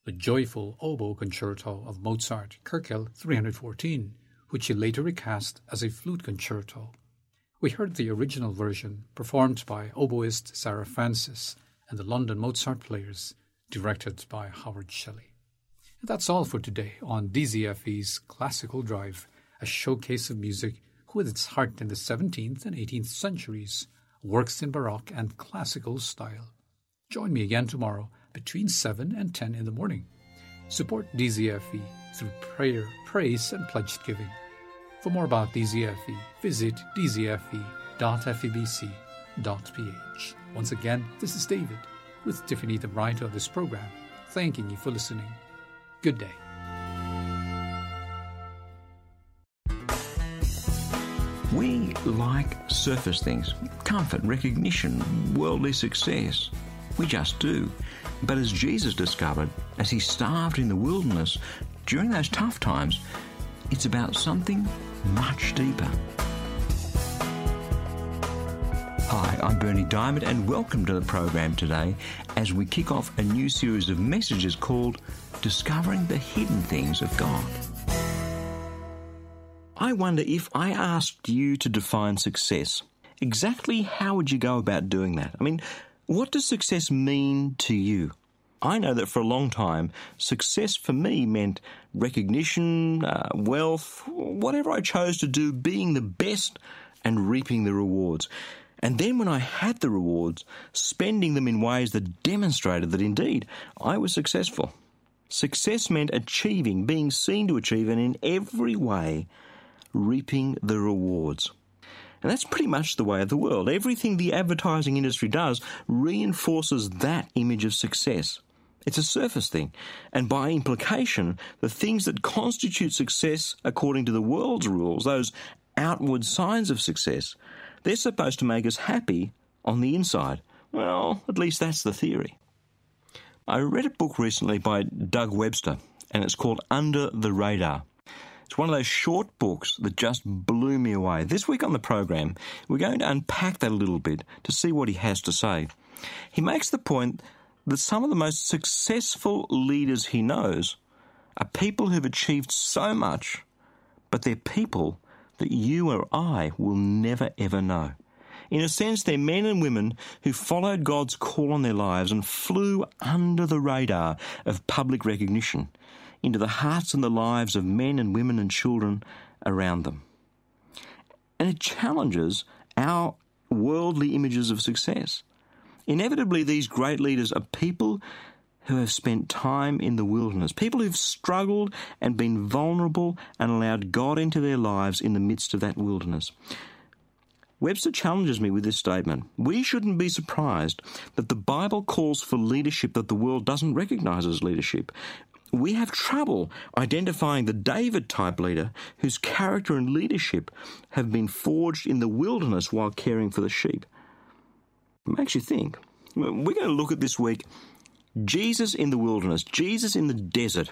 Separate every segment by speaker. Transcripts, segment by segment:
Speaker 1: the joyful oboe concerto of Mozart, Köchel 314, which he later recast as a flute concerto. We heard the original version performed by oboist Sarah Francis and the London Mozart Players, directed by Howard Shelley. And that's all for today on DZFE's Classical Drive, a showcase of music with its heart in the 17th and 18th centuries, works in Baroque and classical style. Join me again tomorrow between 7 and 10 in the morning. Support DZFE through prayer, praise, and pledged giving. For more about DZFE, visit dzfe.febc.ph. Once again, this is David with Tiffany, the writer of this program, thanking you for listening. Good day.
Speaker 2: We like surface things, comfort, recognition, worldly success. We just do. But as Jesus discovered, as he starved in the wilderness during those tough times, it's about something much deeper. Hi, I'm Bernie Diamond, and welcome to the program today as we kick off a new series of messages called Discovering the Hidden Things of God. I wonder, if I asked you to define success, exactly how would you go about doing that? I mean, what does success mean to you? I know that for a long time, success for me meant recognition, wealth, whatever I chose to do, being the best and reaping the rewards. And then when I had the rewards, spending them in ways that demonstrated that indeed I was successful. Success meant achieving, being seen to achieve, and in every way reaping the rewards. And that's pretty much the way of the world. Everything the advertising industry does reinforces that image of success. It's a surface thing. And by implication, the things that constitute success according to the world's rules, those outward signs of success, they're supposed to make us happy on the inside. Well, at least that's the theory. I read a book recently by Doug Webster, and it's called Under the Radar. It's one of those short books that just blew me away. This week on the program, we're going to unpack that a little bit to see what he has to say. He makes the point that some of the most successful leaders he knows are people who've achieved so much, but they're people that you or I will never ever know. In a sense, they're men and women who followed God's call on their lives and flew under the radar of public recognition into the hearts and the lives of men and women and children around them. And it challenges our worldly images of success. Inevitably, these great leaders are people who have spent time in the wilderness, people who've struggled and been vulnerable and allowed God into their lives in the midst of that wilderness. Webster challenges me with this statement. We shouldn't be surprised that the Bible calls for leadership that the world doesn't recognize as leadership. We have trouble identifying the David-type leader whose character and leadership have been forged in the wilderness while caring for the sheep. It makes you think. We're going to look at this week Jesus in the wilderness, Jesus in the desert,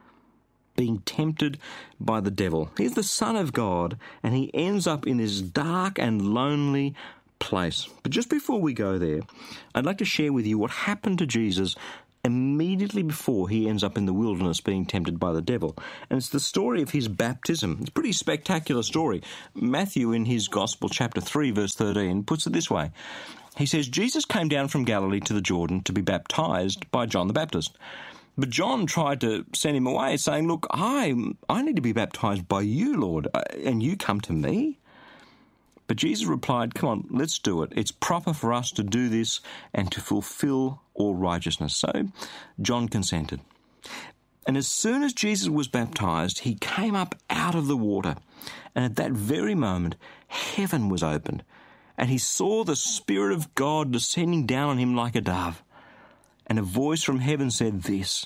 Speaker 2: being tempted by the devil. He's the Son of God, and he ends up in this dark and lonely place. But just before we go there, I'd like to share with you what happened to Jesus immediately before he ends up in the wilderness being tempted by the devil. And it's the story of his baptism. It's a pretty spectacular story. Matthew, in his Gospel, chapter 3, verse 13, puts it this way. He says, Jesus came down from Galilee to the Jordan to be baptized by John the Baptist. But John tried to send him away, saying, look, I need to be baptized by you, Lord, and you come to me? But Jesus replied, come on, let's do it. It's proper for us to do this and to fulfill all righteousness. So John consented. And as soon as Jesus was baptized, he came up out of the water. And at that very moment, heaven was opened. And he saw the Spirit of God descending down on him like a dove. And a voice from heaven said, This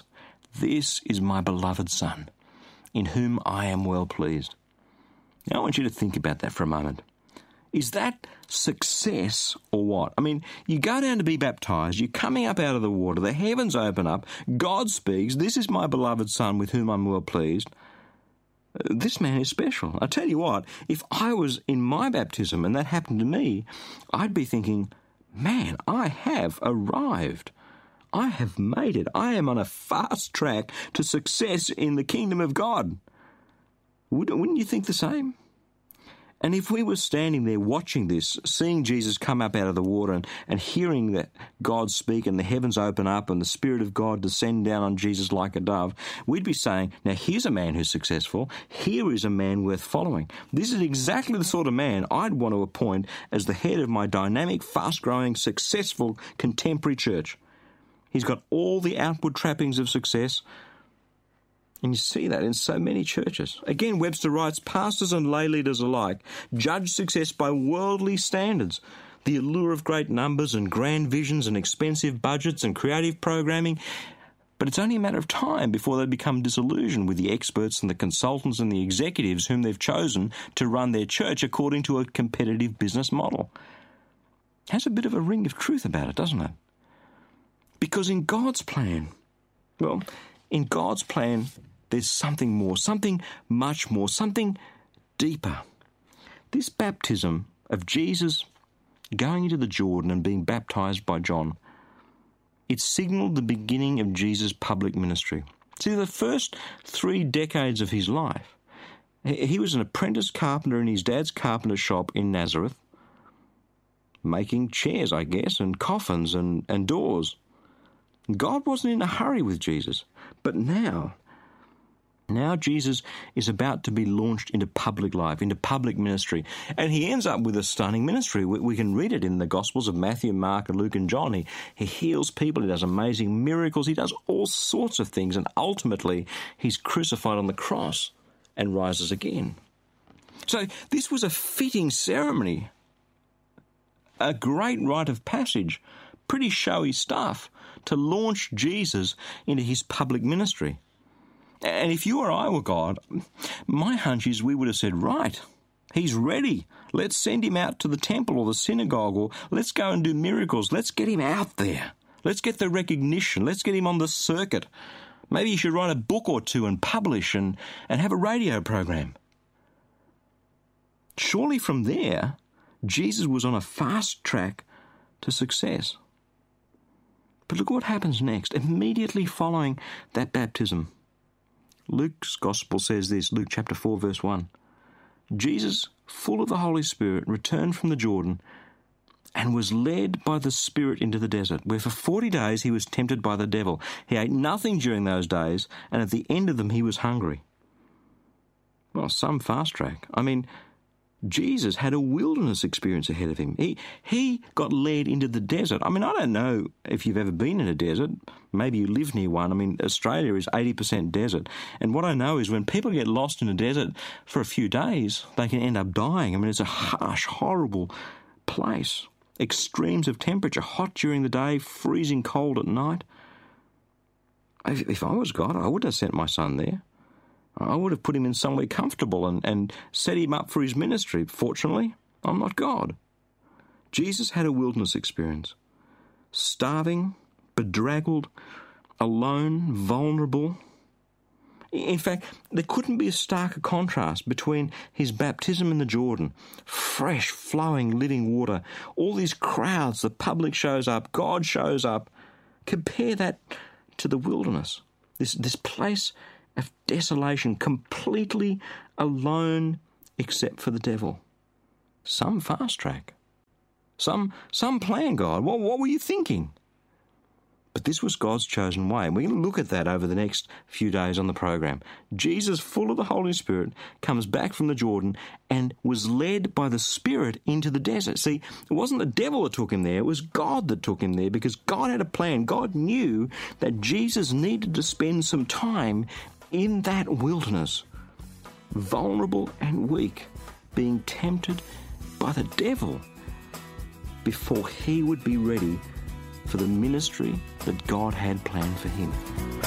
Speaker 2: is my beloved Son, in whom I am well pleased. Now I want you to think about that for a moment. Is that success or what? I mean, you go down to be baptized, you're coming up out of the water, the heavens open up, God speaks, this is my beloved Son with whom I'm well pleased. This man is special. I tell you what, if I was in my baptism and that happened to me, I'd be thinking, man, I have arrived. I have made it. I am on a fast track to success in the kingdom of God. Wouldn't you think the same? And if we were standing there watching this, seeing Jesus come up out of the water and hearing that God speak and the heavens open up and the Spirit of God descend down on Jesus like a dove, we'd be saying, now here's a man who's successful. Here is a man worth following. This is exactly the sort of man I'd want to appoint as the head of my dynamic, fast-growing, successful contemporary church. He's got all the outward trappings of success. And you see that in so many churches. Again, Webster writes, pastors and lay leaders alike judge success by worldly standards. The allure of great numbers and grand visions and expensive budgets and creative programming. But it's only a matter of time before they become disillusioned with the experts and the consultants and the executives whom they've chosen to run their church according to a competitive business model. It has a bit of a ring of truth about it, doesn't it? Because in God's plan, there's something more, something much more, something deeper. This baptism of Jesus going into the Jordan and being baptized by John, it signaled the beginning of Jesus' public ministry. See, the first 3 decades of his life, he was an apprentice carpenter in his dad's carpenter shop in Nazareth, making chairs, I guess, and coffins and doors. God wasn't in a hurry with Jesus, but now Jesus is about to be launched into public life, into public ministry, and he ends up with a stunning ministry. We can read it in the Gospels of Matthew, Mark, and Luke, and John. He heals people, he does amazing miracles, he does all sorts of things, and ultimately he's crucified on the cross and rises again. So this was a fitting ceremony, a great rite of passage, pretty showy stuff to launch Jesus into his public ministry. And if you or I were God, my hunch is we would have said, right, he's ready. Let's send him out to the temple or the synagogue, or let's go and do miracles. Let's get him out there. Let's get the recognition. Let's get him on the circuit. Maybe he should write a book or two and publish and have a radio program. Surely from there, Jesus was on a fast track to success. But look what happens next, immediately following that baptism. Luke's Gospel says this, Luke chapter 4, verse 1. Jesus, full of the Holy Spirit, returned from the Jordan and was led by the Spirit into the desert, where for 40 days he was tempted by the devil. He ate nothing during those days, and at the end of them he was hungry. Well, some fast track. I mean, Jesus had a wilderness experience ahead of him. He got led into the desert. I mean, I don't know if you've ever been in a desert. Maybe you live near one. I mean, Australia is 80% desert. And what I know is when people get lost in a desert for a few days, they can end up dying. I mean, it's a harsh, horrible place. Extremes of temperature, hot during the day, freezing cold at night. If I was God, I wouldn't have sent my son there. I would have put him in somewhere comfortable and set him up for his ministry. Fortunately, I'm not God. Jesus had a wilderness experience. Starving, bedraggled, alone, vulnerable. In fact, there couldn't be a starker contrast between his baptism in the Jordan, fresh, flowing, living water, all these crowds, the public shows up, God shows up. Compare that to the wilderness, this place of desolation, completely alone except for the devil. Some fast track. Some plan, God. What were you thinking? But this was God's chosen way, and we're going to look at that over the next few days on the program. Jesus, full of the Holy Spirit, comes back from the Jordan and was led by the Spirit into the desert. See, it wasn't the devil that took him there, it was God that took him there, because God had a plan. God knew that Jesus needed to spend some time in that wilderness, vulnerable and weak, being tempted by the devil, before he would be ready for the ministry that God had planned for him.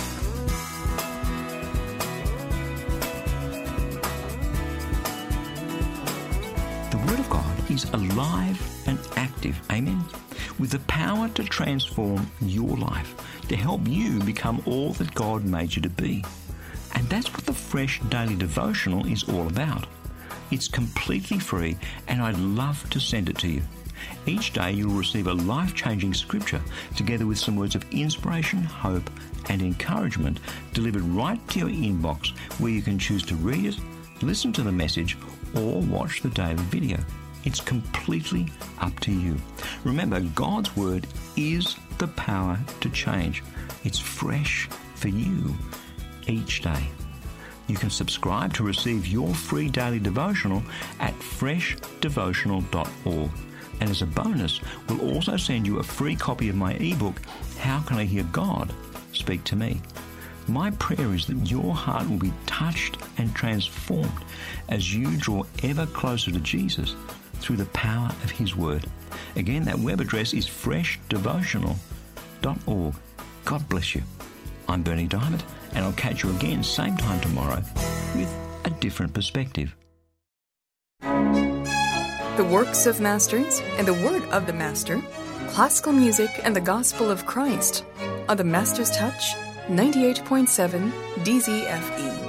Speaker 2: The Word of God is alive and active, amen, with the power to transform your life, to help you become all that God made you to be. And that's what the Fresh Daily Devotional is all about. It's completely free, and I'd love to send it to you. Each day you'll receive a life-changing scripture together with some words of inspiration, hope and encouragement delivered right to your inbox, where you can choose to read it, listen to the message or watch the daily video. It's completely up to you. Remember, God's Word is the power to change. It's fresh for you each day. You can subscribe to receive your free daily devotional at freshdevotional.org. And as a bonus, we'll also send you a free copy of my ebook, How Can I Hear God Speak to Me? My prayer is that your heart will be touched and transformed as you draw ever closer to Jesus through the power of His Word. Again, that web address is freshdevotional.org. God bless you. I'm Berni Dymet, and I'll catch you again same time tomorrow with a different perspective.
Speaker 3: The works of masters and the word of the master, classical music and the gospel of Christ on the Master's Touch 98.7 DZFE.